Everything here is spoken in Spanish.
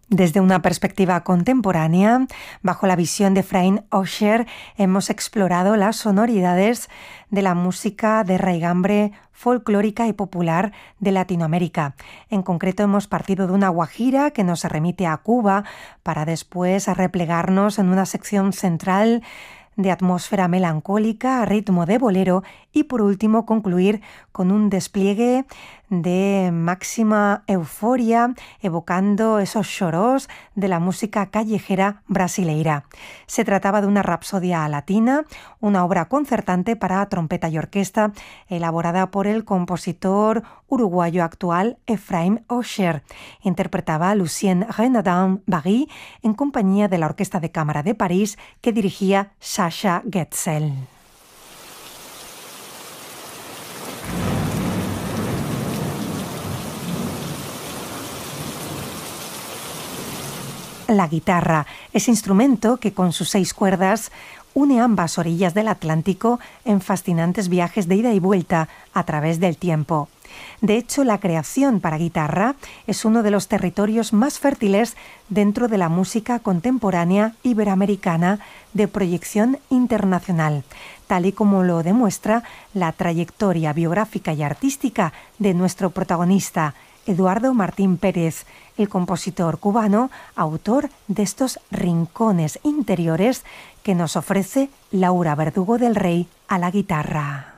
Desde una perspectiva contemporánea, bajo la visión de Efraín Osher, hemos explorado las sonoridades de la música de raigambre folclórica y popular de Latinoamérica. En concreto, hemos partido de una guajira que nos remite a Cuba para después replegarnos en una sección central de atmósfera melancólica a ritmo de bolero y por último concluir con un despliegue de máxima euforia evocando esos choros de la música callejera brasileira. Se trataba de una rapsodia latina, una obra concertante para trompeta y orquesta elaborada por el compositor uruguayo actual Efraín Osher. Interpretaba Lucien Renaudin-Barry en compañía de la Orquesta de Cámara de París que dirigía Sascha Getzel. La guitarra, ese instrumento que con sus 6 cuerdas une ambas orillas del Atlántico en fascinantes viajes de ida y vuelta a través del tiempo. De hecho, la creación para guitarra es uno de los territorios más fértiles dentro de la música contemporánea iberoamericana de proyección internacional, tal y como lo demuestra la trayectoria biográfica y artística de nuestro protagonista, Eduardo Martín Pérez, el compositor cubano, autor de estos rincones interiores que nos ofrece Laura Verdugo del Rey a la guitarra.